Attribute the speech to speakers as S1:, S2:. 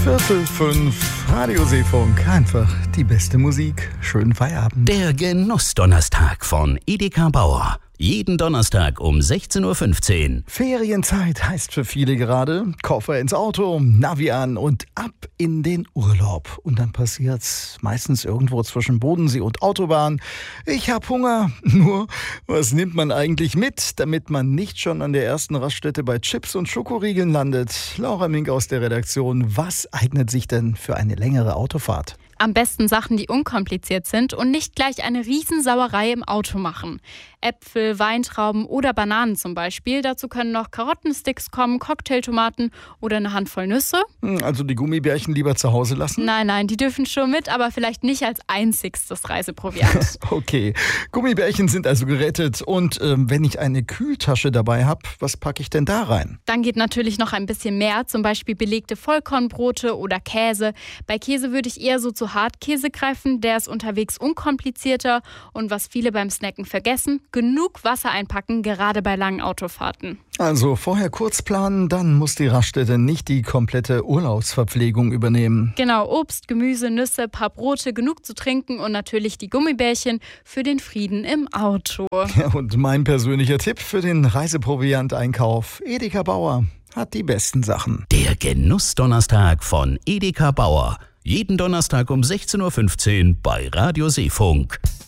S1: 4:45, Radio Seefunk. Einfach die beste Musik. Schönen Feierabend.
S2: Der Genuss-Donnerstag von Edeka Bauer. Jeden Donnerstag um 16:15 Uhr.
S1: Ferienzeit heißt für viele gerade Koffer ins Auto, Navi an und ab in den Urlaub. Und dann passiert's meistens irgendwo zwischen Bodensee und Autobahn. Ich hab Hunger. Nur, was nimmt man eigentlich mit, damit man nicht schon an der ersten Raststätte bei Chips und Schokoriegeln landet? Laura Mink aus der Redaktion. Was eignet sich denn für eine längere Autofahrt?
S3: Am besten Sachen, die unkompliziert sind und nicht gleich eine Riesensauerei im Auto machen. Äpfel, Weintrauben oder Bananen zum Beispiel. Dazu können noch Karottensticks kommen, Cocktailtomaten oder eine Handvoll Nüsse.
S1: Also die Gummibärchen lieber zu Hause lassen?
S3: Nein, die dürfen schon mit, aber vielleicht nicht als einzigstes Reiseproviant.
S1: Okay, Gummibärchen sind also gerettet. Und wenn ich eine Kühltasche dabei habe, was packe ich denn da rein?
S3: Dann geht natürlich noch ein bisschen mehr, zum Beispiel belegte Vollkornbrote oder Käse. Bei Käse würde ich eher so zu Hartkäse greifen, der ist unterwegs unkomplizierter. Und was viele beim Snacken vergessen, genug Wasser einpacken, gerade bei langen Autofahrten.
S1: Also vorher kurz planen, dann muss die Raststätte nicht die komplette Urlaubsverpflegung übernehmen.
S3: Genau, Obst, Gemüse, Nüsse, paar Brote, genug zu trinken und natürlich die Gummibärchen für den Frieden im Auto.
S1: Ja, und mein persönlicher Tipp für den Reiseprovianteinkauf: Edeka Bauer hat die besten Sachen.
S2: Der Genuss-Donnerstag von Edeka Bauer. Jeden Donnerstag um 16:15 Uhr bei Radio Seefunk.